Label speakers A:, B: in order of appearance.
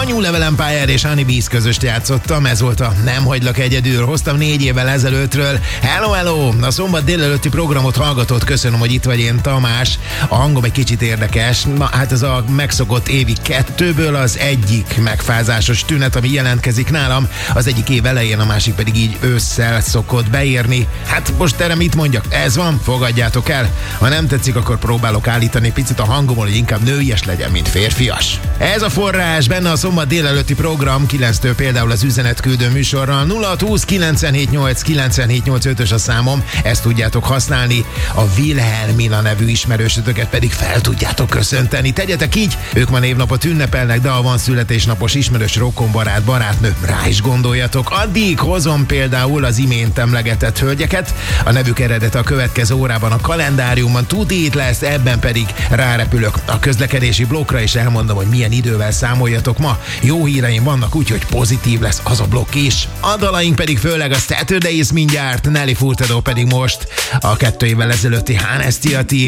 A: Anyulevelem Pályár és Annie Bees közöst játszottam, ez volt a Nem hagylak egyedül, hoztam 4 évvel ezelőttről. Hello, a szombat délelőtti programot hallgatod, köszönöm, hogy itt vagy, én Tamás. A hangom egy kicsit érdekes, hát ez a megszokott évi 2-ből az egyik megfázásos tünet, ami jelentkezik nálam, az egyik év elején, a másik pedig így ősszel szokott beérni. Hát most erre mit mondjak? Ez van, fogadjátok el. Ha nem tetszik, akkor próbálok állítani picit a hangomon, hogy inkább nőies legyen, mint férfias. Ez a forrás, benne a szombat délelőtti program, 9-től például az üzenetküldő műsorral. 0620 978 978 a számom, ezt tudjátok használni. A Wilhelmina nevű ismerősötöket pedig fel tudjátok köszönteni. Tegyetek így, ők ma névnapot ünnepelnek, de ha van születésnapos ismerős, rokonbarát, barátnő, rá is gondoljatok. Addig hozom például az imént emlegetett hölgyeket, a nevük eredete a következő órában a kalendáriumban, tuti itt lesz, ebben pedig rárepülök a közlekedési blokkra, és elmondom, hogy milyen idővel számoljatok ma. Jó híreim vannak, úgyhogy pozitív lesz az a blokk is. A dalaink pedig főleg a Saturdays mindjárt, Nelly Furtado pedig most a 2 évvel ezelőtti Hannes Tiati